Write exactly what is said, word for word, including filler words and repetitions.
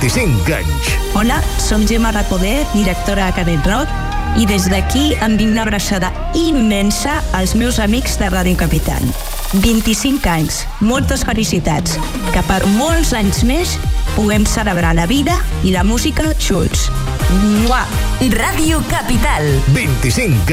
vint-i-cinc anys. Hola, som Gemma Recoder, directora de Canet Rock, i des d'aquí em vinc una abraçada immensa als meus amics de Ràdio Capital. vint-i-cinc anys, moltes felicitats, que per molts anys més puguem celebrar la vida i la música junts. Mua! Ràdio Capital. vint-i-cinc